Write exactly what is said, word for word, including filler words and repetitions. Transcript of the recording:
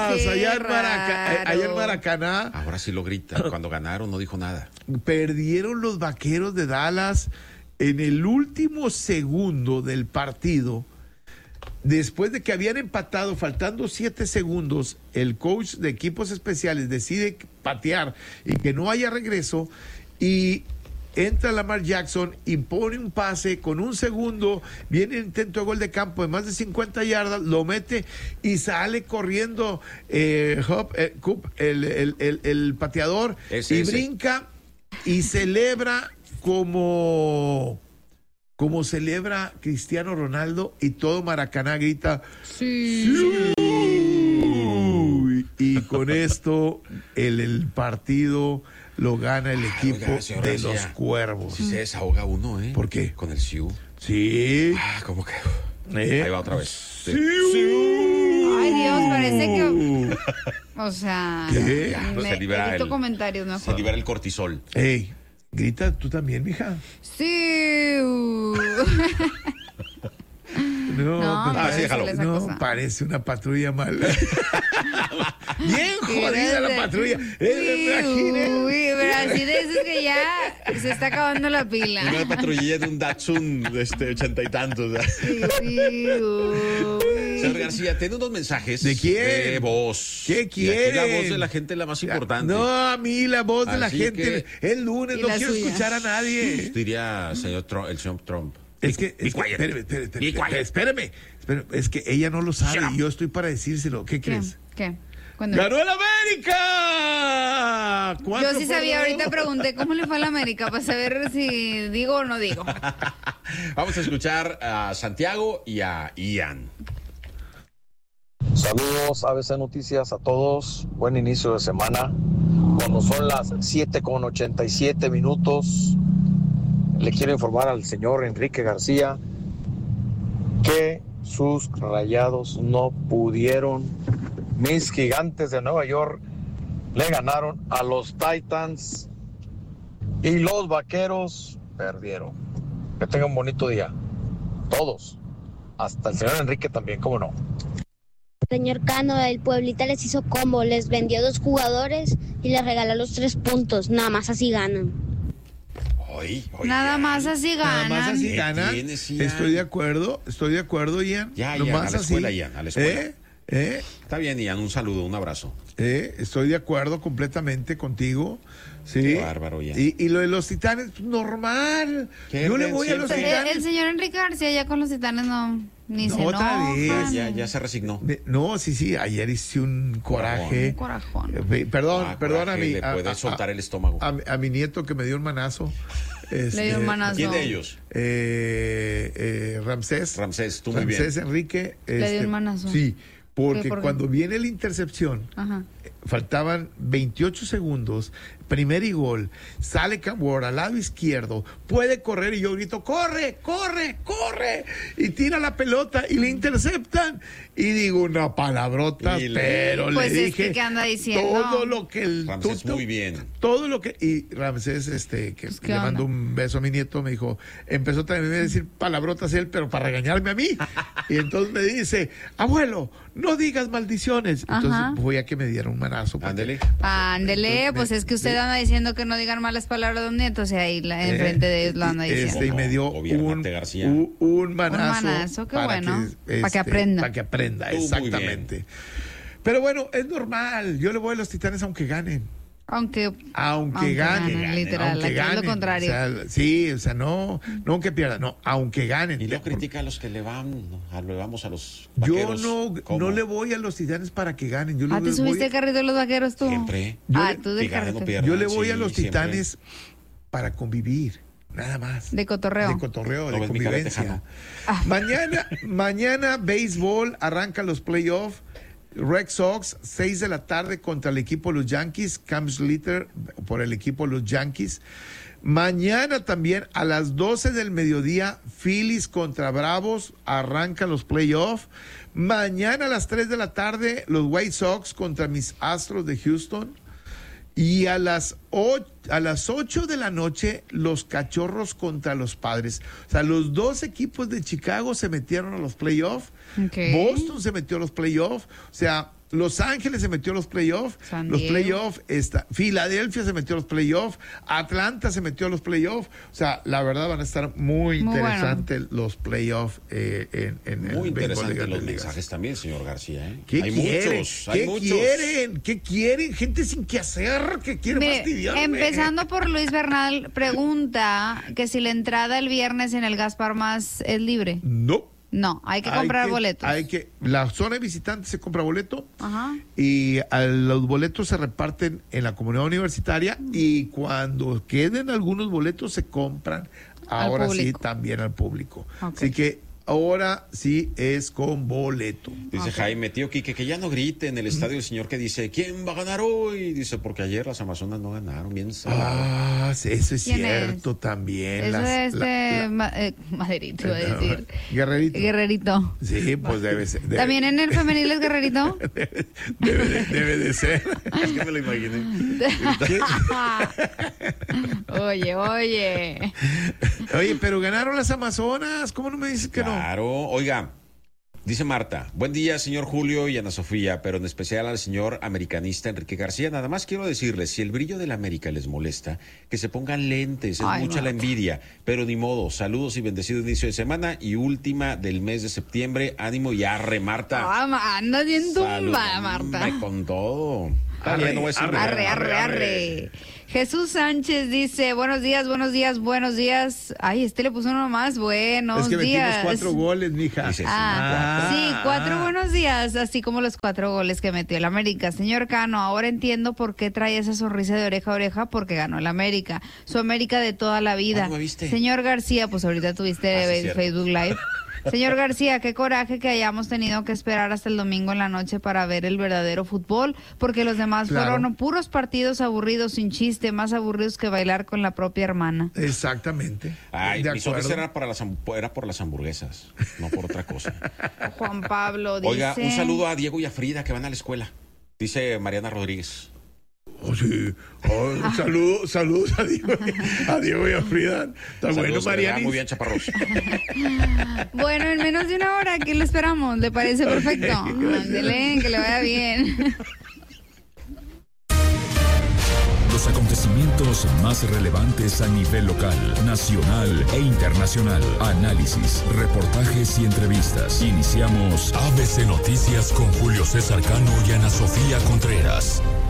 allá en, Maraca, allá en Maracaná. Ahora sí lo grita. Cuando ganaron no dijo nada. Perdieron los Vaqueros de Dallas en el último segundo del partido. Después de que habían empatado, faltando siete segundos, el coach de equipos especiales decide patear y que no haya regreso, y entra Lamar Jackson, impone un pase con un segundo, viene el intento de gol de campo de más de cincuenta yardas, lo mete y sale corriendo eh, Hop, eh, Coop, el, el, el, el pateador, ese, y ese. brinca y celebra como... como celebra Cristiano Ronaldo, y todo Maracaná grita ¡Sí! ¡Sí! Y con esto el, el partido lo gana el equipo ah, oiga, de los Cuervos. Si se desahoga uno, ¿eh? ¿Por qué? Con el Siu. Sí. Ah, ¿cómo que? ¿Eh? Ahí va otra vez. Sí. Sí. Ay, Dios, parece que... O sea... ¿Qué? Ya, me, se libera evito el, comentarios mejor. Se libera el cortisol. Ey, grita tú también, mija. Sí. No, no, pues, ah, sí, déjalo. No, parece una patrulla mala. Bien jodida la patrulla. Uy, pero así de eso es que ya se está acabando la pila. Una patrullilla de un Datsun de este ochenta y tantos. Sí, sí, uy. Señor García, tiene unos mensajes. ¿De quién? De voz. ¿Qué quiere? La voz de la gente es la más importante. No, a mí la voz de Así la gente. que... El lunes no quiero suya. escuchar a nadie. Diría señor Trump, el señor Trump. Es que, es que espéreme, espéreme, espéreme, espéreme, espéreme, es que ella no lo sabe y yo estoy para decírselo. ¿Qué crees? ¿Qué? ¿Qué? ¡Ganó el América! Yo sí sabía, ahorita pregunté cómo le fue a la América para saber si digo o no digo. Vamos a escuchar a Santiago y a Ian. Saludos A B C Noticias a todos, buen inicio de semana. Cuando son las siete con ochenta y siete minutos, le quiero informar al señor Enrique García que sus Rayados no pudieron. Mis Gigantes de Nueva York le ganaron a los Titans y los Vaqueros perdieron. Que tengan un bonito día. Todos. Hasta el señor Enrique también, ¿cómo no? Señor Cano, el Pueblita les hizo combo, les vendió dos jugadores y les regaló los tres puntos. Nada más así ganan. Oye, oye, Nada más así ganan. Nada más así ganan. Estoy de acuerdo, estoy de acuerdo, Ian. Ya, Lo Ian, más a la escuela, así. Ian, a la escuela. ¿Eh? ¿Eh? Está bien, Ian, un saludo, un abrazo. ¿Eh? Estoy de acuerdo completamente contigo. Sí. Qué bárbaro, Ian. Y, y lo de los Titanes, normal. Yo le voy a los Titanes. El, el señor Enrique García ya con los Titanes no, ni no, se otra enoja. vez. Ya, ya se resignó. No, sí, sí, ayer hice un coraje. Un corajón. Eh, Perdón, ah, perdón coraje, a mi... Le a, puede a, soltar a, el estómago. A, a mi nieto que me dio un manazo. Este, Le dio un manazo. ¿Quién de ellos? Eh, eh, Ramsés. Ramsés, tú muy bien. Ramsés Enrique. Le este, dio un manazo. Sí, porque ¿Por cuando viene la intercepción, Ajá. faltaban veintiocho segundos, primer y gol, sale Cambor al lado izquierdo, puede correr y yo grito, corre, corre, corre, y tira la pelota y le interceptan y digo una palabrota, y le... pero pues le es dije que, ¿qué anda diciendo? todo lo que el Ramsés tuto, muy bien. todo lo que y Ramsés este que pues, le mandó un beso a mi nieto, me dijo, empezó también a decir palabrotas él, pero para regañarme a mí. Y entonces me dice, abuelo, no digas maldiciones. Entonces Ajá. voy a que me diera un manazo. Ándele. Ándele, pues es que usted de, anda diciendo que no digan malas palabras de un nieto, o sea, ahí la, enfrente de ellos lo anda diciendo. Este, y me dio un, un, un manazo. Un manazo, qué para bueno. Que, este, para que aprenda. Para que aprenda, Tú, exactamente. Pero bueno, es normal. Yo le voy a los Titanes aunque ganen. Aunque, Aunque, aunque ganen, ganen, literal, aunque aquí es ganen, lo contrario. O sea, sí, o sea, no, no aunque pierdan, no, aunque ganen. Y no critica a los que le van, a, le vamos a los Yo Vaqueros. no, no le voy a los Titanes para que ganen. Yo ah, le ¿te subiste voy, el carrito de los Vaqueros tú? Siempre. Yo ah, le, tú del carrito. No pierdan, yo le voy sí, a los Titanes siempre. Para convivir, nada más. De cotorreo. De cotorreo, no de convivencia. Ah. Mañana, mañana, béisbol, arranca los playoffs. Red Sox, seis de la tarde contra el equipo de los Yankees. Cam Slater por el equipo de los Yankees. Mañana también a las doce del mediodía, Phillies contra Bravos, arrancan los playoffs. Mañana a las tres de la tarde, los White Sox contra mis Astros de Houston. Y a las ocho, a las ocho de la noche, los Cachorros contra los Padres. O sea, los dos equipos de Chicago se metieron a los playoffs. Okay. Boston se metió a los playoffs. O sea, Los Ángeles se metió a los playoffs, San los Diego. playoffs, está, Filadelfia se metió a los playoffs, Atlanta se metió a los playoffs, o sea, la verdad van a estar muy, Muy interesantes los playoffs eh, en, en el Muy béisbol de interesantes Grandes los Ligas. mensajes también, señor García. ¿eh? ¿Qué hay quieren? muchos, hay ¿Qué muchos. quieren? ¿Qué quieren? Gente sin qué hacer, que quiere Mire, fastidiarme. empezando por Luis Bernal, pregunta que si la entrada el viernes en el Gaspar Más es libre. No. No, hay que Hay comprar que- boletos. Hay que, la zona de visitantes se compra boleto Ajá. y a los boletos se reparten en la comunidad universitaria y cuando queden algunos boletos se compran Al ahora sí público. también al público. Ok. Así que ahora sí es con boleto. Dice Ok. Jaime, tío Quique, que ya no grite en el estadio el señor que dice, ¿quién va a ganar hoy? Dice, porque ayer las Amazonas no ganaron, bien salado. Ah, sí, eso es ¿Quién cierto es? también. Eso Las- es la- este la- Ma- eh, Maderito, iba a decir. Guerrerito. Guerrerito. Sí, pues debe ser. Debe, ¿También en el femenil es Guerrerito? debe de, debe de ser. Es que me lo imaginé. Oye, oye. Oye, pero ganaron las Amazonas. ¿Cómo no me dices que no? Claro, oiga, dice Marta, buen día señor Julio y Ana Sofía, pero en especial al señor americanista Enrique García. Nada más quiero decirles, si el brillo de la América les molesta, que se pongan lentes, es Ay, mucha la Marta. envidia, pero ni modo, saludos y bendecido inicio de semana y última del mes de septiembre, ánimo y arre Marta. Ah, ma- anda bien Salud, tumba, Marta. hombre, con todo. Está Arre, bien, no voy a decir arre, nada. Arre, arre, arre. Jesús Sánchez dice, buenos días, buenos días, buenos días. Ay, este le puso uno más, buenos Es que metimos días. cuatro goles, mija. Dice, Ah, Ah. sí, cuatro buenos días, así como los cuatro goles que metió el América. Señor Cano, ahora entiendo por qué trae esa sonrisa de oreja a oreja, porque ganó el América. Su América de toda la vida. ¿Cuándo me viste? Señor García, pues ahorita tuviste Ah, sí, eh, cierto. Facebook Live. Señor García, qué coraje que hayamos tenido que esperar hasta el domingo en la noche para ver el verdadero fútbol, porque los demás Claro. fueron puros partidos aburridos, sin chiste, más aburridos que bailar con la propia hermana. Exactamente. Ay, de mi sonrisa acuerdo. era, para las, ham- era por las hamburguesas, no por otra cosa. Juan Pablo dice... Oiga, un saludo a Diego y a Frida que van a la escuela. Dice Mariana Rodríguez. Oh, sí. Oh, saludos, saludos a Diego, a Diego y a Frida. Está bueno, Saludos, ¿verdad? Marianis. Muy bien, chaparros. Bueno, en menos de una hora, aquí lo esperamos. ¿Le parece perfecto? Ándele, que le vaya bien. Los acontecimientos más relevantes a nivel local, nacional e internacional. Análisis, reportajes y entrevistas. Iniciamos A B C Noticias con Julio César Cano y Ana Sofía Contreras.